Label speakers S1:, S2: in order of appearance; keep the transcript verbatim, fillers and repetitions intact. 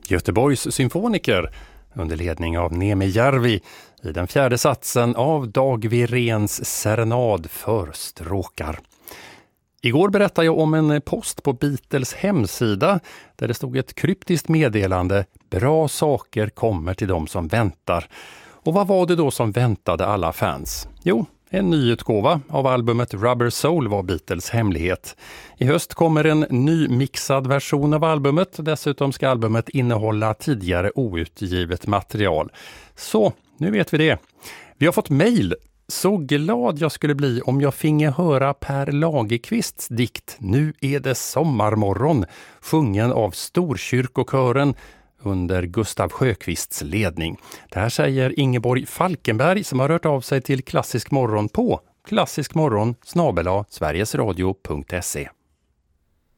S1: Göteborgs symfoniker under ledning av Nemi Järvi i den fjärde satsen av Dag Wiréns serenad för stråkar. Igår berättade jag om en post på Beatles hemsida där det stod ett kryptiskt meddelande: bra saker kommer till de som väntar. Och vad var det då som väntade alla fans? Jo, en nyutgåva av albumet Rubber Soul var Beatles hemlighet. I höst kommer en ny mixad version av albumet. Dessutom ska albumet innehålla tidigare outgivet material. Så, nu vet vi det. Vi har fått mejl. Så glad jag skulle bli om jag finge höra Per Lagerkvists dikt Nu är det sommarmorgon, sjungen av Storkyrkokören under Gustav Sjöqvists ledning. Det här säger Ingeborg Falkenberg som har rört av sig till Klassisk morgon på klassiskmorgon snabel-a sverigesradio punkt se.